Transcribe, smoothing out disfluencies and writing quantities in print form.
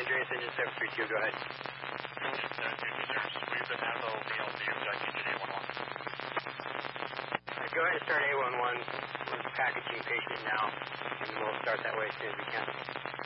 Andreas, engine 732, go ahead. We've been at the VLD of engine A11. Go ahead and start A11. We're packaging patient now, and we'll start that way as soon as we can.